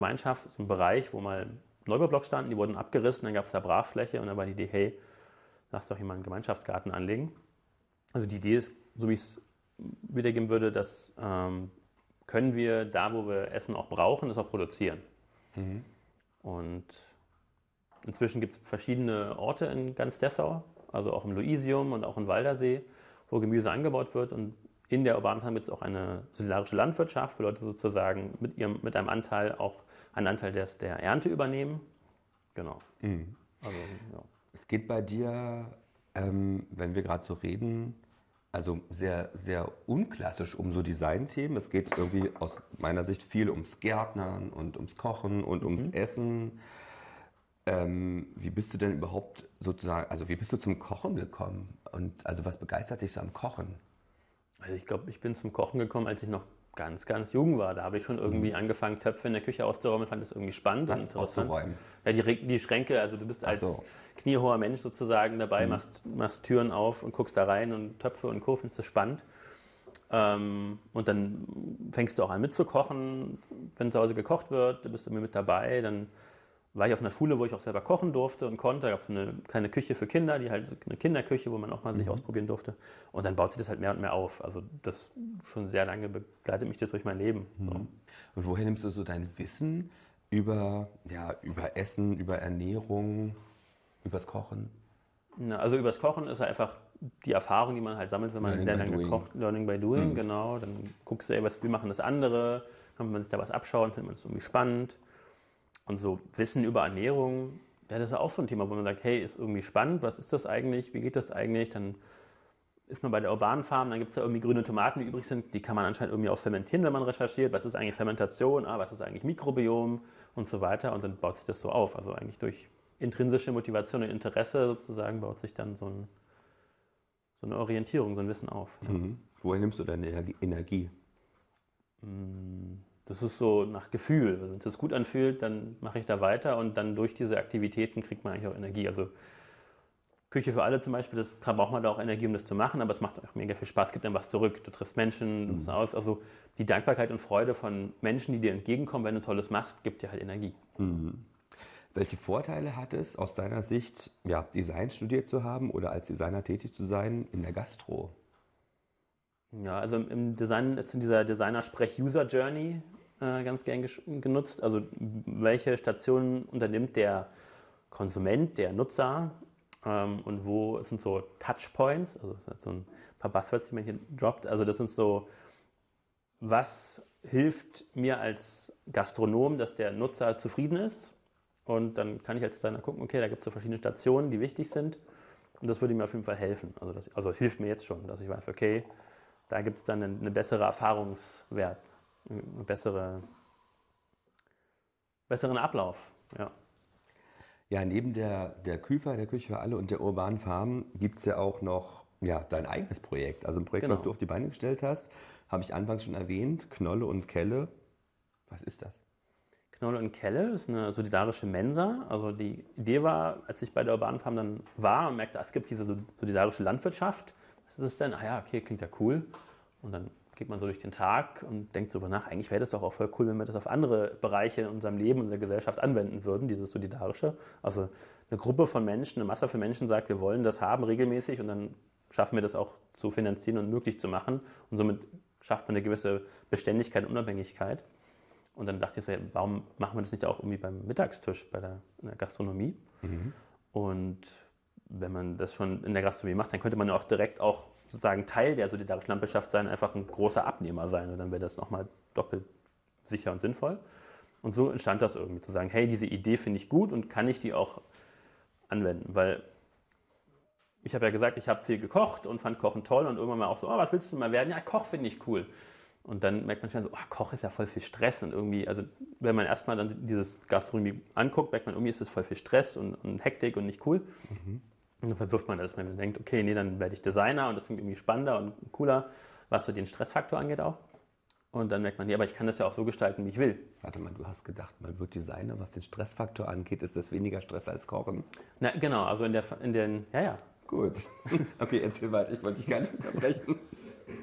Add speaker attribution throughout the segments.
Speaker 1: Gemeinschaft, so ein Bereich, wo mal Neubaublock standen, die wurden abgerissen, dann gab es da Brachfläche und dann war die Idee, hey, lass doch hier mal einen Gemeinschaftsgarten anlegen. Also die Idee ist, so wie ich es wiedergeben würde, dass können wir da, wo wir Essen auch brauchen, das auch produzieren. Mhm. Und inzwischen gibt es verschiedene Orte in ganz Dessau, also auch im Luisium und auch in Waldersee, wo Gemüse angebaut wird. Und in der urbanen Farm gibt es auch eine solidarische Landwirtschaft, wo Leute sozusagen mit einem Anteil auch einen Anteil der Ernte übernehmen. Genau.
Speaker 2: Mhm.
Speaker 1: Also, ja.
Speaker 2: Es geht bei dir, wenn wir gerade so reden, also sehr, sehr unklassisch um so Designthemen. Es geht irgendwie aus meiner Sicht viel ums Gärtnern und ums Kochen und ums Essen. Wie bist du denn überhaupt sozusagen, also wie bist du zum Kochen gekommen? Und also was begeistert dich so am Kochen?
Speaker 1: Also ich glaube, ich bin zum Kochen gekommen, als ich noch ganz, ganz jung war. Da habe ich schon irgendwie angefangen, Töpfe in der Küche auszuräumen. Ich fand das irgendwie spannend und interessant.
Speaker 2: Auszuräumen?
Speaker 1: Ja, die Schränke, also du bist als kniehoher Mensch sozusagen dabei, machst Türen auf und guckst da rein und Töpfe und Co. Findest du spannend. Und dann fängst du auch an mitzukochen, wenn zu Hause gekocht wird, du bist immer mit dabei. Dann war ich auf einer Schule, wo ich auch selber kochen durfte und konnte. Da gab es eine kleine Küche für Kinder, eine Kinderküche, wo man auch mal sich ausprobieren durfte. Und dann baut sich das halt mehr und mehr auf. Also das schon sehr lange begleitet mich das durch mein Leben. So.
Speaker 2: Und woher nimmst du so dein Wissen über Essen, über Ernährung, übers Kochen?
Speaker 1: Na, also übers Kochen ist ja einfach die Erfahrung, die man halt sammelt, wenn man sehr lange kocht. Learning by doing, genau. Dann guckst du, wie machen das andere, kann man sich da was abschauen, findet man es irgendwie spannend. Und so Wissen über Ernährung, ja, das ist auch so ein Thema, wo man sagt, hey, ist irgendwie spannend, was ist das eigentlich, wie geht das eigentlich? Dann ist man bei der urbanen Farm, dann gibt es da irgendwie grüne Tomaten, die übrig sind, die kann man anscheinend irgendwie auch fermentieren, wenn man recherchiert. Was ist eigentlich Fermentation, was ist eigentlich Mikrobiom und so weiter. Und dann baut sich das so auf. Also eigentlich durch intrinsische Motivation und Interesse sozusagen baut sich dann so eine Orientierung, so ein Wissen auf. Ja.
Speaker 2: Woher nimmst du deine Energie?
Speaker 1: Das ist so nach Gefühl. Also wenn es sich gut anfühlt, dann mache ich da weiter und dann durch diese Aktivitäten kriegt man eigentlich auch Energie. Also Küche für alle zum Beispiel, da braucht man da auch Energie, um das zu machen, aber es macht auch mega viel Spaß, es gibt dann was zurück. Du triffst Menschen, du bist aus. Also die Dankbarkeit und Freude von Menschen, die dir entgegenkommen, wenn du Tolles machst, gibt dir halt Energie.
Speaker 2: Welche Vorteile hat es aus deiner Sicht, Design studiert zu haben oder als Designer tätig zu sein in der Gastro?
Speaker 1: Ja, also im Design ist in dieser Designer-Sprech User Journey ganz gern genutzt. Also welche Stationen unternimmt der Konsument, der Nutzer und wo sind so Touchpoints, also das sind so ein paar Buzzwords, die man hier droppt. Also das sind so, was hilft mir als Gastronom, dass der Nutzer zufrieden ist? Und dann kann ich als Designer gucken, okay, da gibt es so verschiedene Stationen, die wichtig sind. Und das würde mir auf jeden Fall helfen. Also hilft mir jetzt schon, dass ich weiß, okay, da gibt es dann eine bessere Erfahrungswert, einen besseren Ablauf. Ja.
Speaker 2: Ja, neben der Küfer, der Küche für alle und der urbanen Farm gibt es ja auch noch dein eigenes Projekt. Also ein Projekt, was du auf die Beine gestellt hast, habe ich anfangs schon erwähnt, Knolle und Kelle. Was ist das?
Speaker 1: Knolle und Kelle ist eine solidarische Mensa. Also die Idee war, als ich bei der urbanen Farm dann war und merkte, es gibt diese solidarische Landwirtschaft. Was ist es denn? Okay, klingt ja cool. Und dann geht man so durch den Tag und denkt darüber nach, eigentlich wäre das doch auch voll cool, wenn wir das auf andere Bereiche in unserem Leben, in unserer Gesellschaft anwenden würden, dieses Solidarische. Also eine Gruppe von Menschen, eine Masse von Menschen sagt, wir wollen das haben regelmäßig und dann schaffen wir das auch zu finanzieren und möglich zu machen. Und somit schafft man eine gewisse Beständigkeit und Unabhängigkeit. Und dann dachte ich so, warum machen wir das nicht auch irgendwie beim Mittagstisch in der Gastronomie? Und wenn man das schon in der Gastronomie macht, dann könnte man ja auch direkt auch sozusagen Teil der solidarischen Landwirtschaft sein, einfach ein großer Abnehmer sein. Und dann wäre das nochmal doppelt sicher und sinnvoll. Und so entstand das irgendwie, zu sagen, hey, diese Idee finde ich gut und kann ich die auch anwenden? Weil ich habe ja gesagt, ich habe viel gekocht und fand Kochen toll und irgendwann mal auch so, was willst du mal werden? Ja, Koch finde ich cool. Und dann merkt man schon so, Koch ist ja voll viel Stress und irgendwie, also wenn man erstmal dann dieses Gastronomie anguckt, merkt man, irgendwie ist das voll viel Stress und Hektik und nicht cool. Und dann verwirft man das, wenn man denkt, okay, nee, dann werde ich Designer und das klingt irgendwie spannender und cooler, was so den Stressfaktor angeht auch. Und dann merkt man, nee, aber ich kann das ja auch so gestalten, wie ich will.
Speaker 2: Warte mal, du hast gedacht, man wird Designer, was den Stressfaktor angeht, ist das weniger Stress als Kochen?
Speaker 1: Na, genau, also ja.
Speaker 2: Gut. Okay, erzähl weiter, ich wollte dich gar nicht unterbrechen.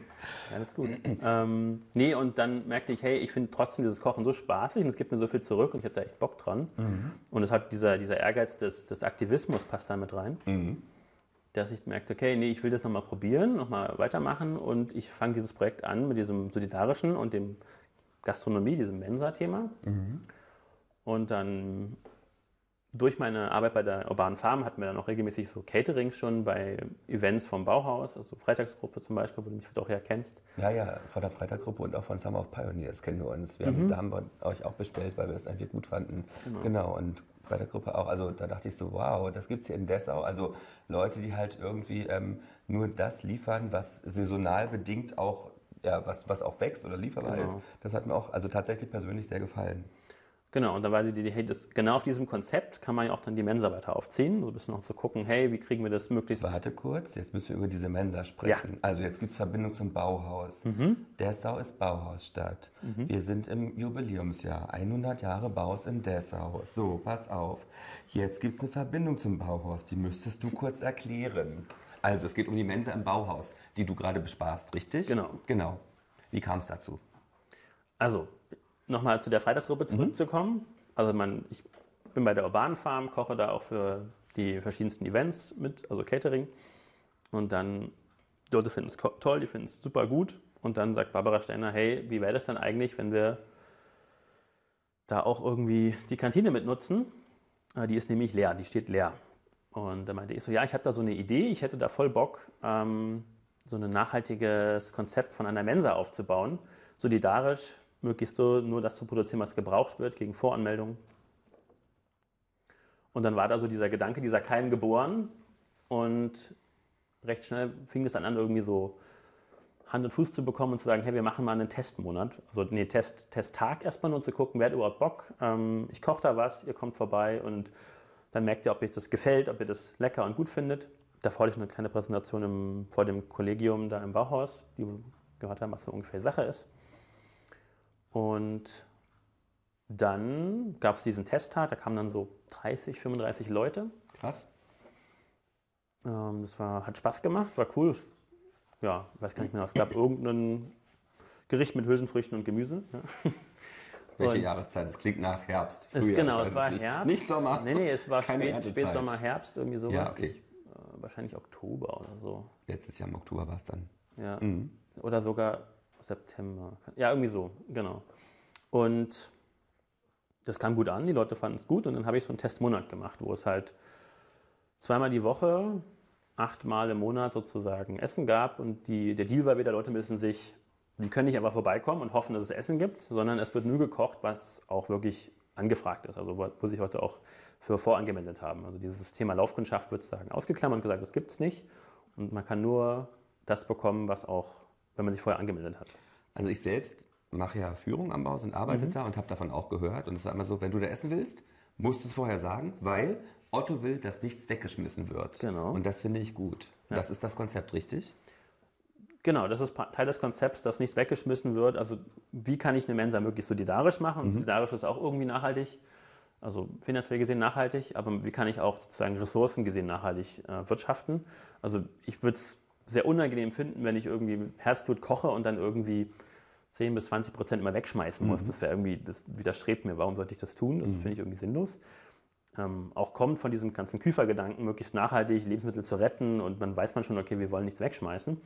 Speaker 1: alles gut. Nee, und dann merkte ich, hey, ich finde trotzdem dieses Kochen so spaßig und es gibt mir so viel zurück und ich habe da echt Bock dran. Und es hat dieser Ehrgeiz des Aktivismus passt da mit rein, dass ich merkte, okay, nee, ich will das nochmal probieren, nochmal weitermachen und ich fange dieses Projekt an mit diesem Solidarischen und dem Gastronomie, diesem Mensa-Thema. Und dann durch meine Arbeit bei der Urbanen Farm hatten wir dann auch regelmäßig so Caterings schon bei Events vom Bauhaus, also Freitagsgruppe zum Beispiel, wo du mich doch ja kennst.
Speaker 2: Ja, von der Freitagsgruppe und auch von Summer of Pioneers kennen wir uns. Da haben wir euch auch bestellt, weil wir das eigentlich gut fanden. Genau, und Freitagsgruppe auch. Also da dachte ich so, wow, das gibt es hier in Dessau. Also Leute, die halt irgendwie nur das liefern, was saisonal bedingt auch, ja, was auch wächst oder lieferbar ist. Das hat mir auch also tatsächlich persönlich sehr gefallen.
Speaker 1: Genau, und da war die Idee, hey, genau auf diesem Konzept kann man ja auch dann die Mensa weiter aufziehen. So ein bisschen auch zu gucken, hey, wie kriegen wir das möglichst...
Speaker 2: Warte kurz, jetzt müssen wir über diese Mensa sprechen. Ja. Also jetzt gibt es Verbindung zum Bauhaus. Dessau ist Bauhausstadt. Wir sind im Jubiläumsjahr, 100 Jahre Bauhaus in Dessau. So, pass auf. Jetzt gibt es eine Verbindung zum Bauhaus, die müsstest du kurz erklären. Also es geht um die Mensa im Bauhaus, die du gerade besparst, richtig? Genau. Wie kam es dazu?
Speaker 1: Also... Nochmal zu der Freitagsgruppe zurückzukommen. Also ich bin bei der Urbanen Farm, koche da auch für die verschiedensten Events mit, also Catering. Und dann, die Leute finden es toll, die finden es super gut. Und dann sagt Barbara Steiner, hey, wie wäre das dann eigentlich, wenn wir da auch irgendwie die Kantine mitnutzen? Die ist nämlich leer, die steht leer. Und da meinte ich so, ja, ich habe da so eine Idee, ich hätte da voll Bock, so ein nachhaltiges Konzept von einer Mensa aufzubauen, solidarisch, möglichst so nur das zu produzieren, was gebraucht wird, gegen Voranmeldung. Und dann war da so dieser Gedanke, dieser Keim geboren und recht schnell fing es dann an, irgendwie so Hand und Fuß zu bekommen und zu sagen, hey, wir machen mal einen Testmonat. Also Testtag erstmal nur zu gucken, wer hat überhaupt Bock. Ich koche da was, ihr kommt vorbei und dann merkt ihr, ob euch das gefällt, ob ihr das lecker und gut findet. Davor hatte ich eine kleine Präsentation vor dem Kollegium da im Bauhaus, die wir gehört haben, was so ungefähr Sache ist. Und dann gab es diesen Testtag, da kamen dann so 30, 35 Leute.
Speaker 2: Krass.
Speaker 1: Das hat Spaß gemacht, war cool. Ja, ich weiß gar nicht mehr, es gab irgendein Gericht mit Hülsenfrüchten und Gemüse. Ja.
Speaker 2: Welche Jahreszeit? Es klingt nach Herbst.
Speaker 1: Genau, es war Herbst.
Speaker 2: Nicht Sommer.
Speaker 1: Nee, es war Spätsommer, Herbst, irgendwie sowas.
Speaker 2: Ja, okay.
Speaker 1: Wahrscheinlich Oktober oder so.
Speaker 2: Letztes Jahr im Oktober war es dann.
Speaker 1: Ja, oder sogar September. Ja, irgendwie so, genau. Und das kam gut an, die Leute fanden es gut und dann habe ich so einen Testmonat gemacht, wo es halt zweimal die Woche, 8 Mal im Monat sozusagen Essen gab und der Deal war wieder, Leute die können nicht einfach vorbeikommen und hoffen, dass es Essen gibt, sondern es wird nur gekocht, was auch wirklich angefragt ist, also wo sich Leute auch für vorangemeldet haben. Also dieses Thema Laufkundschaft wird sozusagen ausgeklammert und gesagt, das gibt es nicht und man kann nur das bekommen, was auch, wenn man sich vorher angemeldet hat.
Speaker 2: Also ich selbst mache ja Führung am Bau und arbeite da und habe davon auch gehört. Und es war immer so, wenn du da essen willst, musst du es vorher sagen, weil Otto will, dass nichts weggeschmissen wird.
Speaker 1: Genau.
Speaker 2: Und das finde ich gut. Ja. Das ist das Konzept, richtig?
Speaker 1: Genau, das ist Teil des Konzepts, dass nichts weggeschmissen wird. Also wie kann ich eine Mensa möglichst solidarisch machen? Und solidarisch ist auch irgendwie nachhaltig, also finanziell gesehen nachhaltig, aber wie kann ich auch sozusagen ressourcen gesehen nachhaltig wirtschaften? Also ich würde es sehr unangenehm finden, wenn ich irgendwie Herzblut koche und dann irgendwie 10-20% immer wegschmeißen muss. Das widerstrebt mir. Warum sollte ich das tun? Das finde ich irgendwie sinnlos. Auch kommt von diesem ganzen Küfergedanken, möglichst nachhaltig Lebensmittel zu retten und man weiß schon, okay, wir wollen nichts wegschmeißen.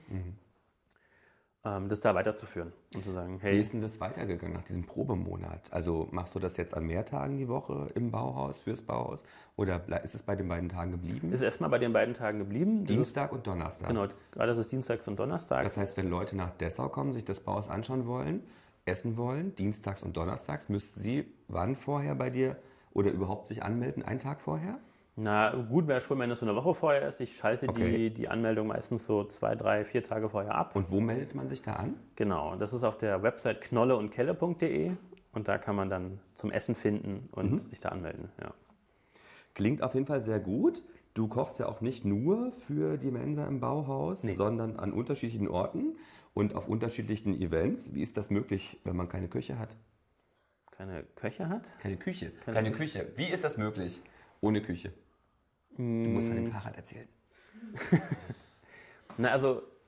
Speaker 1: Das da weiterzuführen und zu sagen, hey.
Speaker 2: Wie ist denn das weitergegangen nach diesem Probemonat? Also machst du das jetzt an mehr Tagen die Woche im Bauhaus, fürs Bauhaus? Oder ist es bei den beiden Tagen geblieben?
Speaker 1: Ist erstmal bei den beiden Tagen geblieben.
Speaker 2: Dienstag und Donnerstag?
Speaker 1: Genau, gerade ist es Dienstags und Donnerstags.
Speaker 2: Das heißt, wenn Leute nach Dessau kommen, sich das Bauhaus anschauen wollen, essen wollen, Dienstags und Donnerstags, müssten sie wann vorher bei dir oder überhaupt sich anmelden? Einen Tag vorher?
Speaker 1: Na gut, wäre schon, wenn es so eine Woche vorher ist. Ich schalte die Anmeldung meistens so 2, 3, 4 Tage vorher ab.
Speaker 2: Und wo meldet man sich da an?
Speaker 1: Genau, das ist auf der Website knolleundkelle.de und da kann man dann zum Essen finden und sich da anmelden. Ja.
Speaker 2: Klingt auf jeden Fall sehr gut. Du kochst ja auch nicht nur für die Mensa im Bauhaus, sondern an unterschiedlichen Orten und auf unterschiedlichen Events. Wie ist das möglich, wenn man keine Küche hat?
Speaker 1: Keine Köche hat?
Speaker 2: Keine Küche. Keine Küche. Wie ist das möglich ohne Küche? Du musst von dem Fahrrad erzählen.
Speaker 1: Na, also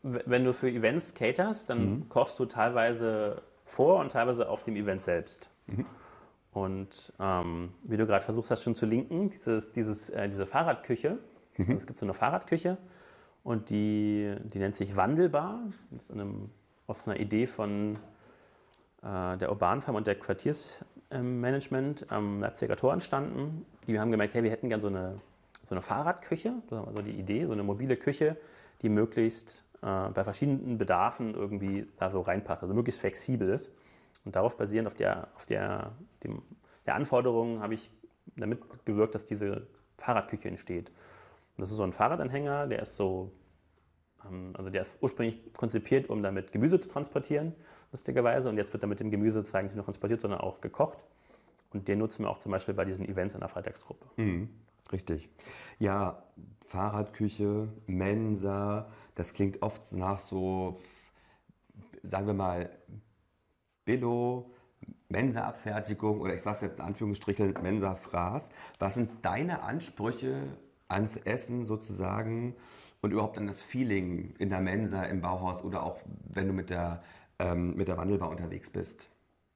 Speaker 1: wenn du für Events caterst, dann kochst du teilweise vor und teilweise auf dem Event selbst. Und wie du gerade versucht hast schon zu linken, diese Fahrradküche, also es gibt so eine Fahrradküche und die nennt sich Wandelbar. Das ist aus einer Idee von der Urban Farm und der Quartiersmanagement am Leipziger Tor entstanden. Die haben gemerkt, hey, wir hätten gerne so eine Fahrradküche, das war so die Idee, so eine mobile Küche, die möglichst bei verschiedenen Bedarfen irgendwie da so reinpasst, also möglichst flexibel ist. Und darauf basierend auf der Anforderungen habe ich damit gewirkt, dass diese Fahrradküche entsteht. Und das ist so ein Fahrradanhänger, der ist der ist ursprünglich konzipiert, um damit Gemüse zu transportieren, lustigerweise. Und jetzt wird damit dem Gemüse sozusagen nicht nur transportiert, sondern auch gekocht. Und den nutzen wir auch zum Beispiel bei diesen Events in der Freitagsgruppe.
Speaker 2: Richtig. Ja, Fahrradküche, Mensa, das klingt oft nach so, sagen wir mal, Billo, Mensa-Abfertigung oder ich sage es jetzt in Anführungsstrichen Mensa-Fraß. Was sind deine Ansprüche ans Essen sozusagen und überhaupt an das Feeling in der Mensa, im Bauhaus oder auch wenn du mit der Wandelbar unterwegs bist?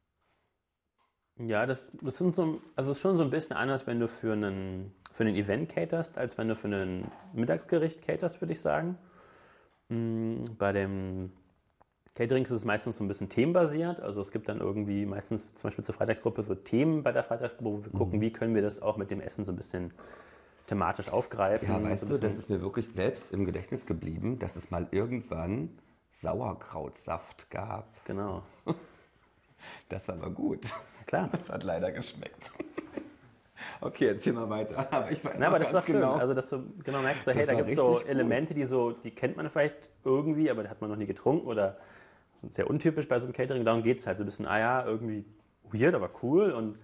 Speaker 1: Ja, das ist schon so ein bisschen anders, wenn du für einen Event caterst, als wenn du für ein Mittagsgericht caterst, würde ich sagen. Bei dem Catering ist es meistens so ein bisschen themenbasiert. Also es gibt dann irgendwie meistens zum Beispiel zur Freitagsgruppe so Themen bei der Freitagsgruppe, wo wir gucken, wie können wir das auch mit dem Essen so ein bisschen thematisch aufgreifen.
Speaker 2: Ja, weißt
Speaker 1: so
Speaker 2: du, das ist mir wirklich selbst im Gedächtnis geblieben, dass es mal irgendwann Sauerkrautsaft gab.
Speaker 1: Genau.
Speaker 2: Das war aber gut.
Speaker 1: Klar.
Speaker 2: Das hat leider geschmeckt. Okay, erzähl mal weiter. Aber ich weiß
Speaker 1: Na, aber das ist doch
Speaker 2: genau.
Speaker 1: schön. Also, dass du genau merkst, so, hey,
Speaker 2: Das
Speaker 1: da
Speaker 2: war
Speaker 1: gibt es so
Speaker 2: richtig
Speaker 1: Elemente, die kennt man vielleicht irgendwie, aber die hat man noch nie getrunken oder sind sehr untypisch bei so einem Catering. Darum geht es halt so ein bisschen, irgendwie weird, aber cool. Und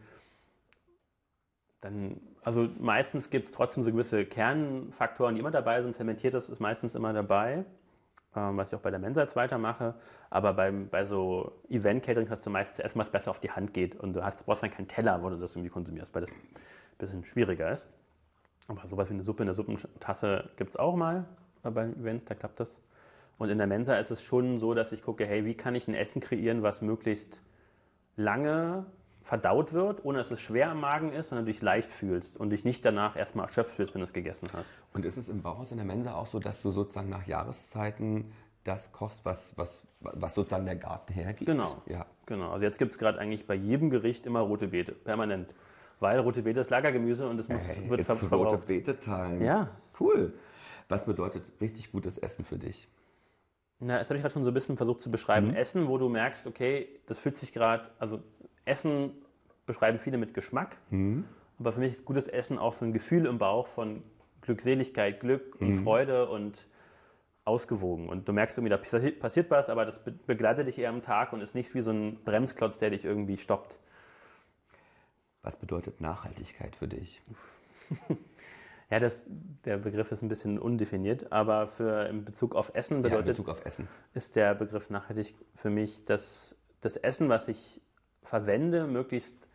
Speaker 1: dann, also meistens gibt es trotzdem so gewisse Kernfaktoren, die immer dabei sind. Fermentiertes ist meistens immer dabei, was ich auch bei der Mensa jetzt weitermache. Aber bei so Event-Catering hast du meistens erstmal, was besser auf die Hand geht. Und brauchst dann keinen Teller, wo du das irgendwie konsumierst, weil das ein bisschen schwieriger ist. Aber sowas wie eine Suppe in der Suppentasse gibt es auch mal bei Events, da klappt das. Und in der Mensa ist es schon so, dass ich gucke, hey, wie kann ich ein Essen kreieren, was möglichst lange verdaut wird, ohne dass es schwer am Magen ist, sondern du dich leicht fühlst und dich nicht danach erstmal erschöpft fühlst, wenn du es gegessen hast.
Speaker 2: Und ist es im Bauhaus in der Mensa auch so, dass du sozusagen nach Jahreszeiten das kochst, was sozusagen der Garten hergibt?
Speaker 1: Genau.
Speaker 2: Ja.
Speaker 1: Genau. Also jetzt gibt es gerade eigentlich bei jedem Gericht immer rote Beete, permanent. Weil rote Beete ist Lagergemüse und es wird verbraucht.
Speaker 2: Rote Beete-Time.
Speaker 1: Ja.
Speaker 2: Cool. Was bedeutet richtig gutes Essen für dich?
Speaker 1: Na, das habe ich gerade schon so ein bisschen versucht zu beschreiben. Essen, wo du merkst, okay, das fühlt sich gerade, also Essen beschreiben viele mit Geschmack, aber für mich ist gutes Essen auch so ein Gefühl im Bauch von Glückseligkeit, Glück und Freude und ausgewogen. Und du merkst irgendwie, da passiert was, aber das begleitet dich eher am Tag und ist nicht wie so ein Bremsklotz, der dich irgendwie stoppt.
Speaker 2: Was bedeutet Nachhaltigkeit für dich?
Speaker 1: Ja, der Begriff ist ein bisschen undefiniert, aber in Bezug auf Essen bedeutet, ist der Begriff nachhaltig für mich, dass das Essen, was ich verwende, möglichst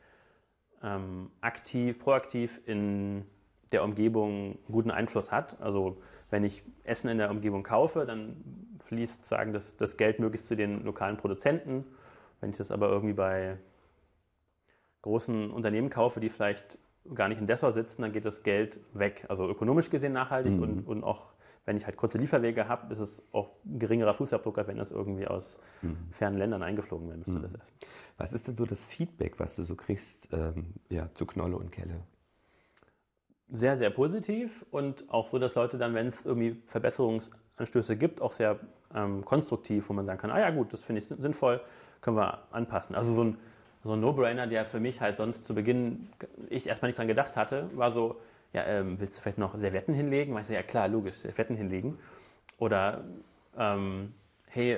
Speaker 1: proaktiv in der Umgebung einen guten Einfluss hat. Also wenn ich Essen in der Umgebung kaufe, dann fließt sagen das Geld möglichst zu den lokalen Produzenten. Wenn ich das aber irgendwie bei großen Unternehmen kaufe, die vielleicht gar nicht in Dessau sitzen, dann geht das Geld weg. Also ökonomisch gesehen nachhaltig und auch wenn ich halt kurze Lieferwege habe, ist es auch ein geringerer Fußabdruck, als wenn das irgendwie aus fernen Ländern eingeflogen werden müsste, das Essen.
Speaker 2: Was ist denn so das Feedback, was du so kriegst zu Knolle und Kelle?
Speaker 1: Sehr, sehr positiv und auch so, dass Leute dann, wenn es irgendwie Verbesserungsanstöße gibt, auch sehr konstruktiv, wo man sagen kann, ja gut, das finde ich sinnvoll, können wir anpassen. Also so ein No-Brainer, der für mich halt sonst zu Beginn ich erstmal nicht dran gedacht hatte, war so, ja, willst du vielleicht noch Servietten hinlegen? Weißt du, ja klar, logisch, Servietten hinlegen. Oder, hey,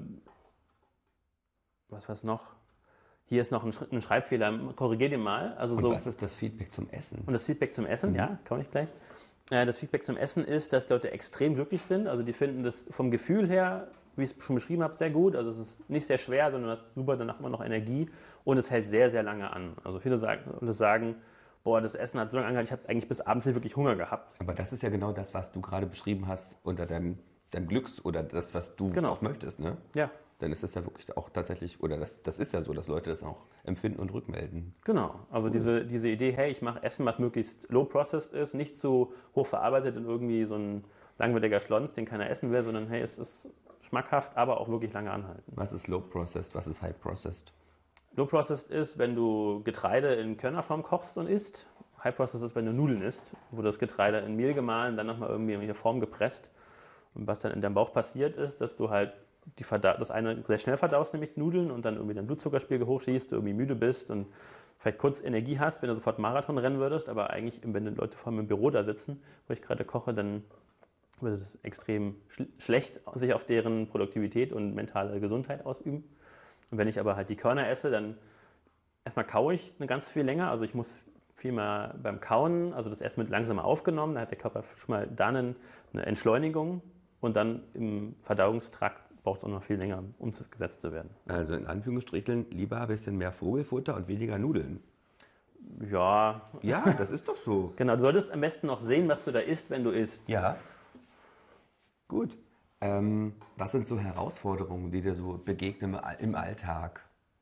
Speaker 1: was noch? Hier ist noch ein Schreibfehler, korrigier den mal. Also
Speaker 2: und was ist das Feedback zum Essen?
Speaker 1: Und das Feedback zum Essen, ja, komme ich gleich. Das Feedback zum Essen ist, dass Leute extrem glücklich sind. Also die finden das vom Gefühl her, wie ich es schon beschrieben habe, sehr gut. Also es ist nicht sehr schwer, sondern du hast super danach immer noch Energie und es hält sehr, sehr lange an. Also viele sagen, boah, das Essen hat so lange angehört, ich habe eigentlich bis abends nicht wirklich Hunger gehabt.
Speaker 2: Aber das ist ja genau das, was du gerade beschrieben hast unter deinem dein Glücks- oder das, was du
Speaker 1: Genau.
Speaker 2: auch möchtest, ne?
Speaker 1: Ja,
Speaker 2: Dann ist das ja wirklich auch tatsächlich, oder das ist ja so, dass Leute das auch empfinden und rückmelden.
Speaker 1: genau. Also diese Idee, hey, ich mache Essen, was möglichst low-processed ist, nicht zu hoch verarbeitet und irgendwie so ein langweiliger Schlons, den keiner essen will, sondern hey, es ist schmackhaft, aber auch wirklich lange anhalten.
Speaker 2: Was ist low processed, was ist high processed?
Speaker 1: Low-processed ist, wenn du Getreide in Körnerform kochst und isst. High-processed ist, wenn du Nudeln isst, wo das Getreide in Mehl gemahlen, dann nochmal irgendwie in eine Form gepresst. Und was dann in deinem Bauch passiert ist, dass du halt das eine sehr schnell verdaust, nämlich die Nudeln, und dann irgendwie dein Blutzuckerspiegel hochschießt, du irgendwie müde bist und vielleicht kurz Energie hast, wenn du sofort Marathon rennen würdest, aber eigentlich, wenn die Leute vor allem im Büro da sitzen, wo ich gerade koche, dann würde das extrem schlecht sich auf deren Produktivität und mentale Gesundheit ausüben. Und wenn ich aber halt die Körner esse, dann erstmal kaue ich eine ganz viel länger, also ich muss viel mehr beim Kauen, also das Essen wird langsamer aufgenommen, da hat der Körper schon mal da eine Entschleunigung, und dann im Verdauungstrakt braucht es auch noch viel länger, um umgesetzt zu werden.
Speaker 2: Also in Anführungsstrichen lieber ein bisschen mehr Vogelfutter und weniger Nudeln.
Speaker 1: Ja,
Speaker 2: Ja, das ist doch so.
Speaker 1: genau. Du solltest am besten noch sehen, was du da isst, wenn du isst.
Speaker 2: Ja. Gut. Was sind so Herausforderungen, die dir so begegnen im Alltag?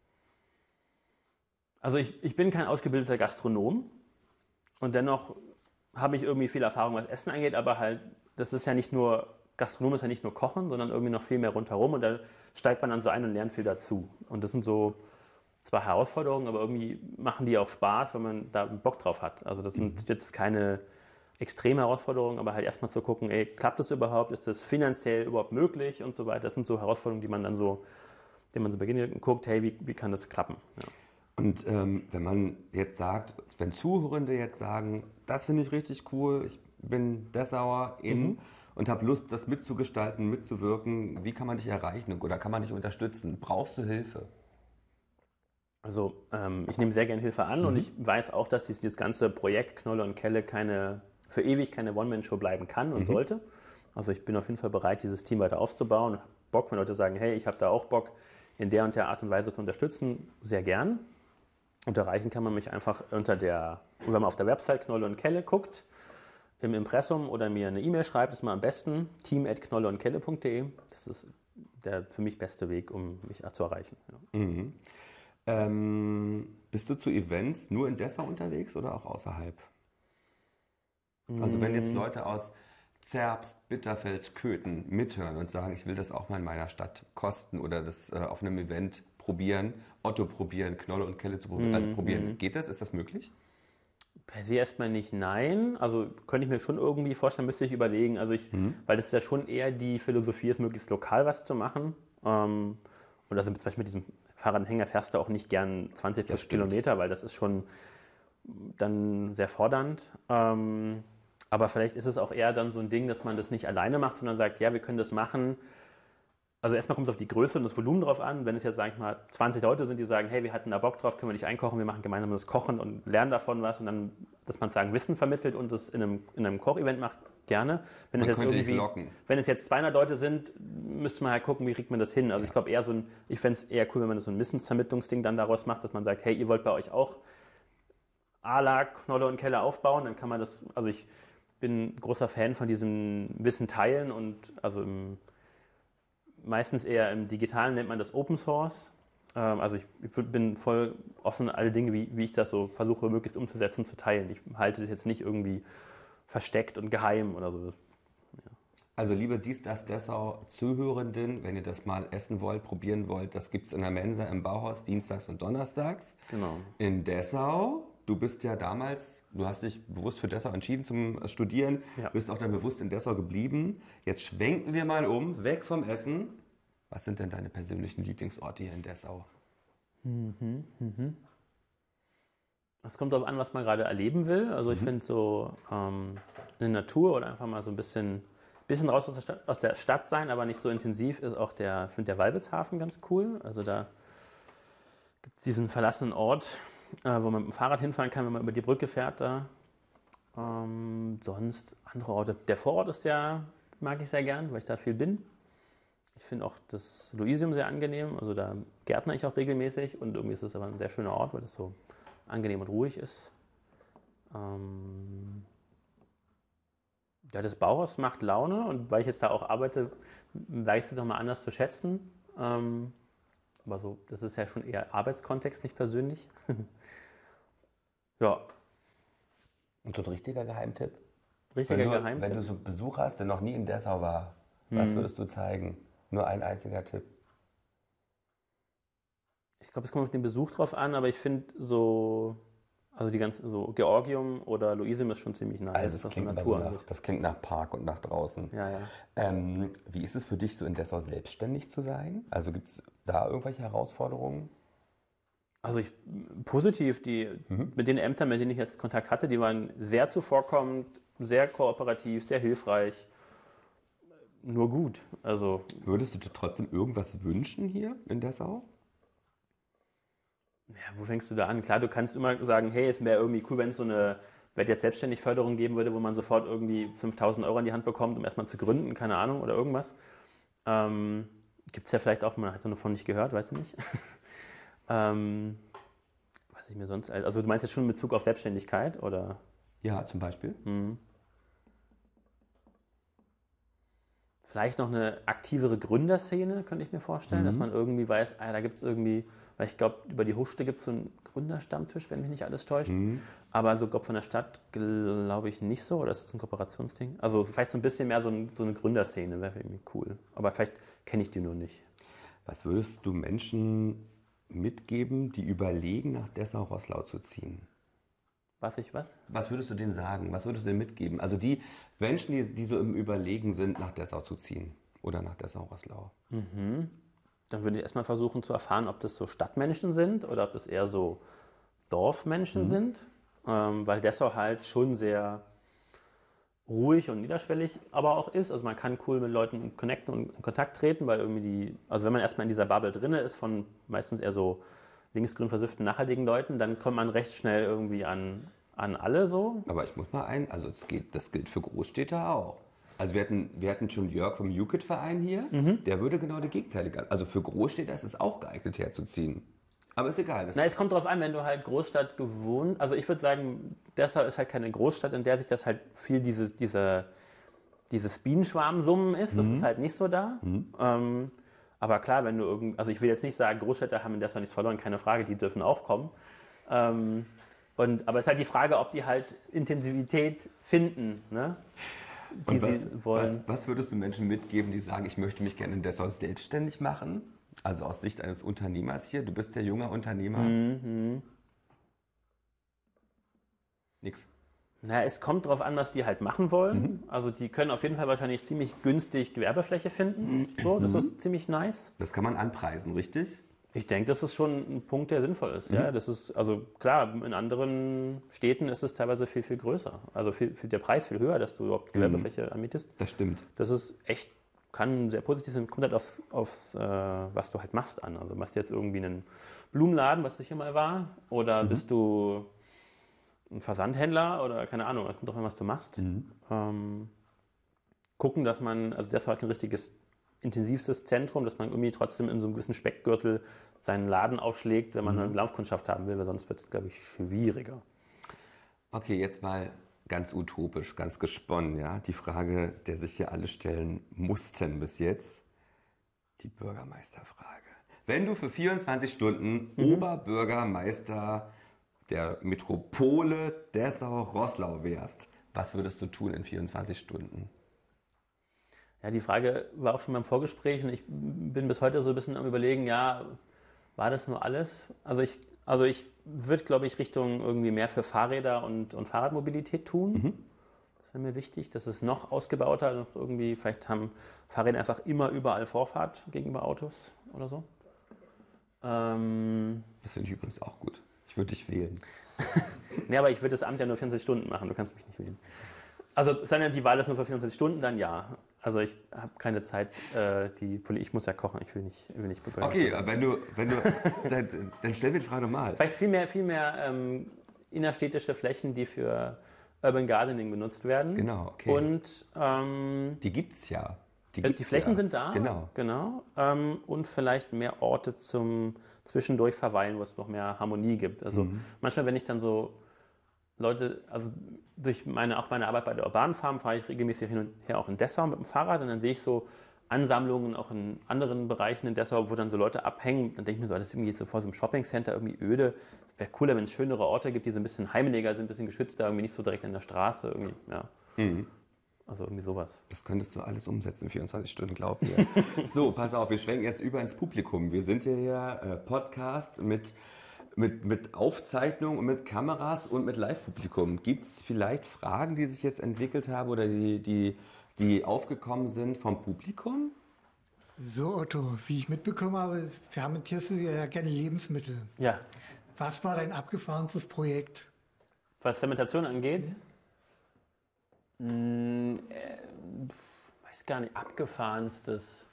Speaker 1: Also ich bin kein ausgebildeter Gastronom und dennoch habe ich irgendwie viel Erfahrung, was Essen angeht, aber halt, das ist ja nicht nur, Gastronom ist ja nicht nur Kochen, sondern irgendwie noch viel mehr rundherum, und da steigt man dann so ein und lernt viel dazu. Und das sind so zwar Herausforderungen, aber irgendwie machen die auch Spaß, wenn man da Bock drauf hat. Also das sind jetzt keine extreme Herausforderungen, aber halt erstmal zu gucken, ey, klappt das überhaupt? Ist das finanziell überhaupt möglich und so weiter? Das sind so Herausforderungen, die man so beginnt und guckt, hey, wie kann das klappen? Ja.
Speaker 2: Und wenn man jetzt sagt, wenn Zuhörende jetzt sagen, das finde ich richtig cool, ich bin Dessauer und habe Lust, das mitzugestalten, mitzuwirken, wie kann man dich erreichen oder kann man dich unterstützen? Brauchst du Hilfe?
Speaker 1: Also ich nehme sehr gerne Hilfe an, und ich weiß auch, dass dieses ganze Projekt Knolle und Kelle für ewig keine One-Man-Show bleiben kann und sollte. Also ich bin auf jeden Fall bereit, dieses Team weiter aufzubauen und habe Bock, wenn Leute sagen, hey, ich habe da auch Bock, in der und der Art und Weise zu unterstützen, sehr gern. Und erreichen kann man mich einfach wenn man auf der Website Knolle und Kelle guckt, im Impressum, oder mir eine E-Mail schreibt, ist mal am besten team@knolleundkelle.de. Das ist der für mich beste Weg, um mich zu erreichen. Ja.
Speaker 2: Bist du zu Events nur in Dessau unterwegs oder auch außerhalb? Also wenn jetzt Leute aus Zerbst, Bitterfeld, Köthen mithören und sagen, ich will das auch mal in meiner Stadt kosten oder das auf einem Event probieren, Otto probieren, Knolle und Kelle zu probieren, also probieren. Geht das? Ist das möglich?
Speaker 1: Per se erstmal nicht, nein. Also könnte ich mir schon irgendwie vorstellen, müsste ich überlegen. Also weil das ja schon eher die Philosophie ist, möglichst lokal was zu machen. Und also zum Beispiel mit diesem Fahrradanhänger fährst du auch nicht gern 20 plus Kilometer, weil das ist schon dann sehr fordernd. Aber vielleicht ist es auch eher dann so ein Ding, dass man das nicht alleine macht, sondern sagt, ja, wir können das machen. Also erstmal kommt es auf die Größe und das Volumen drauf an. Wenn es jetzt, sag ich mal, 20 Leute sind, die sagen, hey, wir hatten da Bock drauf, können wir nicht einkochen, wir machen gemeinsam das Kochen und lernen davon was, und dann, dass man sagen, Wissen vermittelt und das in einem Kochevent macht, gerne. Wenn es jetzt 200 Leute sind, müsste man halt gucken, wie kriegt man das hin. Also ich glaube ich fände es eher cool, wenn man das so ein Wissensvermittlungsding dann daraus macht, dass man sagt, hey, ihr wollt bei euch auch à la Knolle und Kelle aufbauen, dann kann man das, also ich bin großer Fan von diesem Wissen teilen, und also meistens eher im Digitalen nennt man das Open Source. Also ich bin voll offen, alle Dinge, wie ich das so versuche, möglichst umzusetzen, zu teilen. Ich halte das jetzt nicht irgendwie versteckt und geheim oder so. Ja.
Speaker 2: Also liebe Dessau Zuhörenden, wenn ihr das mal essen wollt, probieren wollt, das gibt es in der Mensa im Bauhaus dienstags und donnerstags.
Speaker 1: Genau.
Speaker 2: In Dessau. Du bist ja damals, du hast dich bewusst für Dessau entschieden zum Studieren, bist auch dann bewusst in Dessau geblieben. Jetzt schwenken wir mal weg vom Essen. Was sind denn deine persönlichen Lieblingsorte hier in Dessau?
Speaker 1: Es kommt darauf an, was man gerade erleben will. Also ich finde so eine Natur oder einfach mal so ein bisschen raus aus der Stadt sein, aber nicht so intensiv, ist auch der Walbitzhafen ganz cool. Also da gibt es diesen verlassenen Ort, wo man mit dem Fahrrad hinfahren kann, wenn man über die Brücke fährt da. Sonst andere Orte. Der Vorort mag ich sehr gern, weil ich da viel bin. Ich finde auch das Luisium sehr angenehm, also da gärtner ich auch regelmäßig, und irgendwie ist es aber ein sehr schöner Ort, weil das so angenehm und ruhig ist. Ja, das Bauhaus macht Laune und weil ich jetzt da auch arbeite, weiß ich es nochmal anders zu schätzen. Aber so, das ist ja schon eher Arbeitskontext, nicht persönlich. Ja,
Speaker 2: Und so ein richtiger Geheimtipp?
Speaker 1: richtiger
Speaker 2: Wenn du
Speaker 1: Geheimtipp.
Speaker 2: so Besuch hast, der noch nie in Dessau war, was würdest du zeigen? Nur ein einziger Tipp.
Speaker 1: Ich glaube, es kommt auf den Besuch drauf an, aber ich finde so, also die ganzen, so Georgium oder Luisium ist schon ziemlich nice,
Speaker 2: Also es
Speaker 1: was so
Speaker 2: klingt immer
Speaker 1: Natur angeht.
Speaker 2: das klingt nach Park und nach draußen.
Speaker 1: Ja, ja.
Speaker 2: Wie ist es für dich, so in Dessau selbstständig zu sein? Also gibt es da irgendwelche Herausforderungen?
Speaker 1: Also positiv, mit den Ämtern, mit denen ich jetzt Kontakt hatte, die waren sehr zuvorkommend, sehr kooperativ, sehr hilfreich, nur gut. Also
Speaker 2: Würdest du dir trotzdem irgendwas wünschen hier in Dessau?
Speaker 1: ja, wo fängst du da an? Klar, du kannst immer sagen, hey, es wäre irgendwie cool, wenn es so eine, wenn jetzt selbstständig Förderung geben würde, wo man sofort irgendwie 5.000 Euro in die Hand bekommt, um erstmal zu gründen, keine Ahnung, oder irgendwas. Gibt es ja vielleicht auch, man hat davon nicht gehört, weiß ich nicht. Was ich mir sonst, also du meinst jetzt schon in Bezug auf Selbstständigkeit, oder?
Speaker 2: Ja, zum Beispiel.
Speaker 1: Vielleicht noch eine aktivere Gründerszene, könnte ich mir vorstellen, dass man irgendwie weiß, da gibt es irgendwie, weil ich glaube, über die Hochschule gibt es so einen Gründerstammtisch, wenn mich nicht alles täuscht. Aber so glaub, von der Stadt glaube ich nicht so, oder ist das ein Kooperationsding? Also vielleicht so ein bisschen mehr so eine Gründerszene, wäre irgendwie cool. Aber vielleicht kenne ich die nur nicht.
Speaker 2: Was würdest du Menschen mitgeben, die überlegen, nach Dessau-Roßlau zu ziehen?
Speaker 1: Was?
Speaker 2: Was würdest du denen sagen? Was würdest du denen mitgeben? Also die Menschen, die so im Überlegen sind, nach Dessau zu ziehen oder nach Dessau-Roßlau.
Speaker 1: Dann würde ich erstmal versuchen zu erfahren, ob das so Stadtmenschen sind oder ob das eher so Dorfmenschen sind. Weil Dessau halt schon sehr ruhig und niederschwellig aber auch ist. Also man kann cool mit Leuten connecten und in Kontakt treten, weil irgendwie also wenn man erstmal in dieser Bubble drin ist, von meistens eher so linksgrün versüfften, nachhaltigen Leuten, dann kommt man recht schnell irgendwie an alle so.
Speaker 2: Aber ich muss mal also das gilt für Großstädter auch. Also wir hatten schon Jörg vom UKIT-Verein hier, der würde genau die gegenteilige. Also für Großstädter ist es auch geeignet herzuziehen. Aber ist egal.
Speaker 1: Na, es kommt drauf an, wenn du halt Großstadt gewohnt, also ich würde sagen, Dessau ist halt keine Großstadt, in der sich das halt viel dieses Bienenschwarmsummen ist, das ist halt nicht so da. Aber klar, wenn du also ich will jetzt nicht sagen, Großstädter haben in Dessau nichts verloren, keine Frage, die dürfen auch kommen. Aber es ist halt die Frage, ob die halt Intensivität finden, ne? Die sie wollen.
Speaker 2: Was würdest du Menschen mitgeben, die sagen, ich möchte mich gerne in Dessau selbstständig machen? Also aus Sicht eines Unternehmers hier, du bist ja junger Unternehmer. Nix.
Speaker 1: Na, es kommt drauf an, was die halt machen wollen. Also die können auf jeden Fall wahrscheinlich ziemlich günstig Gewerbefläche finden. So, das ist ziemlich nice.
Speaker 2: Das kann man anpreisen, richtig?
Speaker 1: Ich denke, das ist schon ein Punkt, der sinnvoll ist. Ja, das ist, also klar, in anderen Städten ist es teilweise viel, viel größer. Also der Preis viel höher, dass du überhaupt Gewerbefläche anmietest.
Speaker 2: Das stimmt.
Speaker 1: Das ist echt, kann sehr positiv sein, kommt halt aufs was du halt machst an. Also machst du jetzt irgendwie einen Blumenladen, was sicher mal war, oder bist du ein Versandhändler oder keine Ahnung, es kommt drauf an, was du machst. Gucken, dass man, also das war halt ein richtiges intensivstes Zentrum, dass man irgendwie trotzdem in so einem gewissen Speckgürtel seinen Laden aufschlägt, wenn man eine Laufkundschaft haben will, weil sonst wird es, glaube ich, schwieriger.
Speaker 2: Okay, jetzt mal ganz utopisch, ganz gesponnen, ja. Die Frage, der sich hier alle stellen mussten bis jetzt, die Bürgermeisterfrage. Wenn du für 24 Stunden Oberbürgermeister der Metropole Dessau-Roßlau wärst, was würdest du tun in 24 Stunden?
Speaker 1: Ja, die Frage war auch schon beim Vorgespräch und ich bin bis heute so ein bisschen am Überlegen, ja, war das nur alles? Also ich würde, glaube ich, Richtung irgendwie mehr für Fahrräder und Fahrradmobilität tun. Das wäre mir wichtig, dass es noch ausgebauter, noch irgendwie, vielleicht haben Fahrräder einfach immer überall Vorfahrt gegenüber Autos oder so.
Speaker 2: Das finde ich übrigens auch gut. Ich würde dich wählen.
Speaker 1: Nee, aber ich würde das Amt ja nur 24 Stunden machen, du kannst mich nicht wählen. Also, sondern die Wahl ist nur für 24 Stunden, dann ja. Also ich habe keine Zeit, ich muss ja kochen, ich will nicht bebrechen.
Speaker 2: Okay, dann stell mir die Frage nochmal.
Speaker 1: Vielleicht viel mehr innerstädtische Flächen, die für Urban Gardening benutzt werden.
Speaker 2: Genau, okay.
Speaker 1: Und
Speaker 2: die gibt's ja.
Speaker 1: Die Flächen sind da.
Speaker 2: Genau.
Speaker 1: Und vielleicht mehr Orte zum zwischendurch verweilen, wo es noch mehr Harmonie gibt. Also manchmal, wenn ich dann so Leute, also durch auch meine Arbeit bei der Urban Farm fahre ich regelmäßig hin und her auch in Dessau mit dem Fahrrad und dann sehe ich so Ansammlungen auch in anderen Bereichen in Dessau, wo dann so Leute abhängen. Dann denke ich mir so, das ist irgendwie jetzt so vor so einem Shoppingcenter irgendwie öde. Wäre cooler, wenn es schönere Orte gibt, die so ein bisschen heimeliger sind, ein bisschen geschützter, irgendwie nicht so direkt an der Straße. Irgendwie, ja. Also irgendwie sowas.
Speaker 2: Das könntest du alles umsetzen in 24 Stunden, glaub mir. So, pass auf, wir schwenken jetzt über ins Publikum. Wir sind hier Podcast mit Aufzeichnung und mit Kameras und mit Live-Publikum. Gibt es vielleicht Fragen, die sich jetzt entwickelt haben oder die aufgekommen sind vom Publikum?
Speaker 3: So, Otto, wie ich mitbekommen habe, fermentierst du ja gerne Lebensmittel.
Speaker 1: Ja.
Speaker 3: Was war dein abgefahrenstes Projekt?
Speaker 1: Was Fermentation angeht, weiß gar nicht, abgefahrenstes.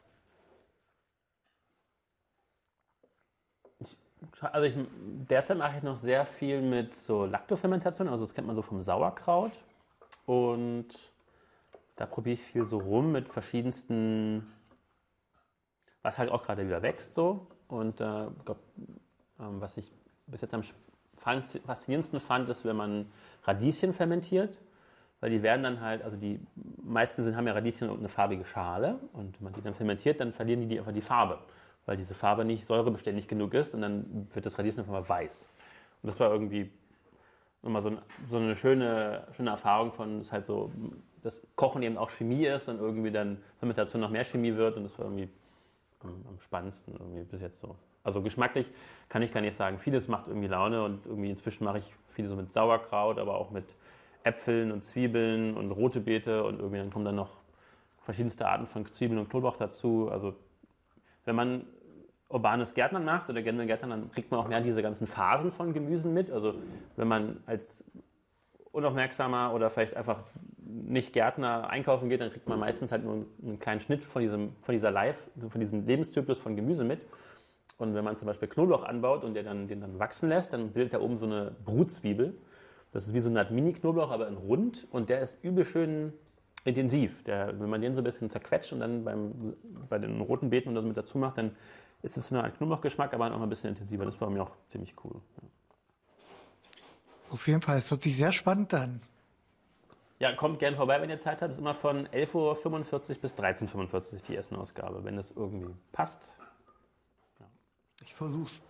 Speaker 1: Derzeit mache ich noch sehr viel mit so Laktofermentation, also das kennt man so vom Sauerkraut. Und da probiere ich viel so rum mit verschiedensten, was halt auch gerade wieder wächst so. Und was ich bis jetzt am faszinierendsten fand, ist, wenn man Radieschen fermentiert. Weil die werden dann halt, also die meisten haben ja Radieschen und eine farbige Schale. Und wenn man die dann fermentiert, dann verlieren die einfach die Farbe. Weil diese Farbe nicht säurebeständig genug ist und dann wird das Radieschen einfach mal weiß. Und das war irgendwie immer so eine schöne Erfahrung von, dass halt so, das Kochen eben auch Chemie ist und irgendwie dann Fermentation noch mehr Chemie wird und das war irgendwie am spannendsten irgendwie bis jetzt so. Also geschmacklich kann ich gar nicht sagen, vieles macht irgendwie Laune und irgendwie inzwischen mache ich viel so mit Sauerkraut, aber auch mit Äpfeln und Zwiebeln und rote Beete und irgendwie dann kommen dann noch verschiedenste Arten von Zwiebeln und Knoblauch dazu. Also wenn man urbanes Gärtnern macht oder generell Gärtnern, dann kriegt man auch mehr diese ganzen Phasen von Gemüsen mit. Also wenn man als unaufmerksamer oder vielleicht einfach nicht Gärtner einkaufen geht, dann kriegt man meistens halt nur einen kleinen Schnitt von diesem Lebenszyklus von Gemüse mit. Und wenn man zum Beispiel Knoblauch anbaut und den dann wachsen lässt, dann bildet da oben so eine Brutzwiebel. Das ist wie so eine Art Mini-Knoblauch, aber in rund und der ist übel schön intensiv. Wenn man den so ein bisschen zerquetscht und dann bei den roten Beeten und das mit dazu macht, dann ist es so eine Art Knoblauchgeschmack, aber auch ein bisschen intensiver. Das war mir auch ziemlich cool. Ja.
Speaker 3: Auf jeden Fall, es hört sich sehr spannend an.
Speaker 1: Ja, kommt gern vorbei, wenn ihr Zeit habt. Das ist immer von 11:45 Uhr bis 13:45 Uhr die Essenausgabe, wenn das irgendwie passt. Ja.
Speaker 3: Ich versuch's.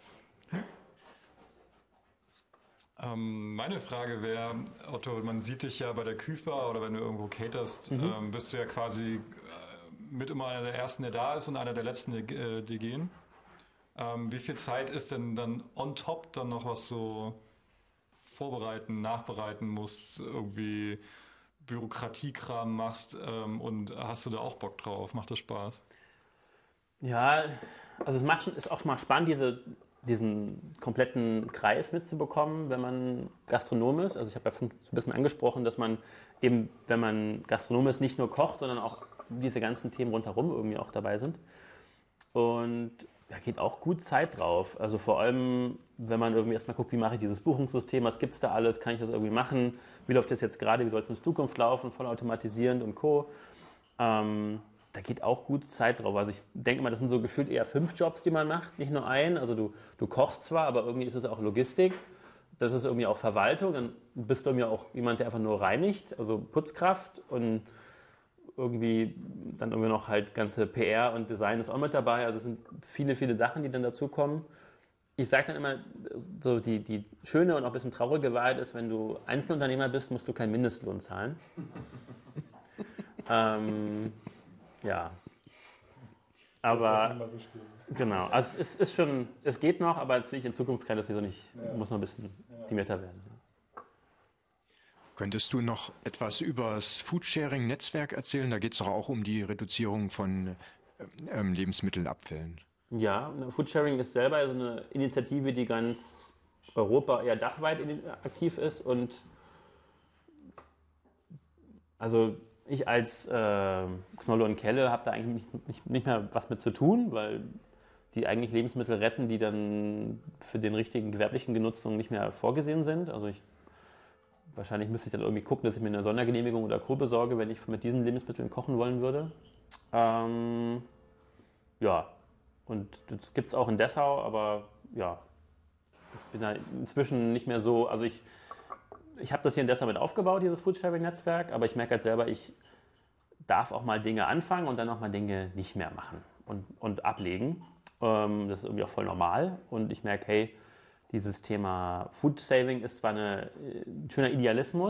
Speaker 4: Meine Frage wäre, Otto, man sieht dich ja bei der Küfer oder wenn du irgendwo caterst, bist du ja quasi mit immer einer der Ersten, der da ist und einer der Letzten, die gehen. Wie viel Zeit ist denn dann on top dann noch was so vorbereiten, nachbereiten musst, irgendwie Bürokratiekram machst und hast du da auch Bock drauf? Macht das Spaß?
Speaker 1: Ja, also ist auch schon mal spannend, diesen kompletten Kreis mitzubekommen, wenn man Gastronom ist. Also ich habe ja schon ein bisschen angesprochen, dass man eben, wenn man Gastronom ist, nicht nur kocht, sondern auch diese ganzen Themen rundherum irgendwie auch dabei sind. Und da geht auch gut Zeit drauf. Also vor allem, wenn man irgendwie erstmal guckt, wie mache ich dieses Buchungssystem, was gibt es da alles, kann ich das irgendwie machen, wie läuft das jetzt gerade, wie soll es in Zukunft laufen, vollautomatisierend und Co. Da geht auch gut Zeit drauf. Also ich denke mal, das sind so gefühlt eher 5 Jobs, die man macht, nicht nur einen. Also du kochst zwar, aber irgendwie ist es auch Logistik. Das ist irgendwie auch Verwaltung. Dann bist du irgendwie auch jemand, der einfach nur reinigt, also Putzkraft und irgendwie dann irgendwie noch halt ganze PR und Design ist auch mit dabei. Also es sind viele, viele Sachen, die dann dazukommen. Ich sage dann immer, so die schöne und auch ein bisschen traurige Wahrheit ist, wenn du Einzelunternehmer bist, musst du keinen Mindestlohn zahlen. Ja, aber
Speaker 5: das ist nicht mal so schlimm.
Speaker 1: Genau, also es ist schon, es geht noch, aber natürlich in Zukunft kann das hier so nicht, muss noch ein bisschen optimierter werden.
Speaker 6: Könntest du noch etwas über das Foodsharing-Netzwerk erzählen? Da geht es doch auch um die Reduzierung von Lebensmittelabfällen.
Speaker 1: Ja, Foodsharing ist selber so eine Initiative, die ganz Europa, eher dachweit aktiv ist und also ich als Knolle und Kelle habe da eigentlich nicht mehr was mit zu tun, weil die eigentlich Lebensmittel retten, die dann für den richtigen gewerblichen Genutzung nicht mehr vorgesehen sind. Also wahrscheinlich müsste ich dann irgendwie gucken, dass ich mir eine Sondergenehmigung oder Co. besorge, wenn ich mit diesen Lebensmitteln kochen wollen würde. Ja, und das gibt es auch in Dessau, aber ja, ich bin da inzwischen nicht mehr so, also ich ich habe das hier und deshalb mit aufgebaut, dieses Foodsharing-Netzwerk, aber ich merke halt selber, ich darf auch mal Dinge anfangen und dann auch mal Dinge nicht mehr machen und ablegen. Das ist irgendwie auch voll normal und ich merke, hey, dieses Thema Food Saving ist zwar ein schöner Idealismus,